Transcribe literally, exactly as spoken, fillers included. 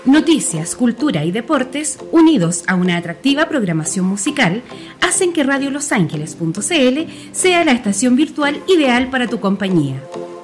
Noticias, cultura y deportes, unidos a una atractiva programación musical, hacen que radio los ángeles punto c l sea la estación virtual ideal para tu compañía.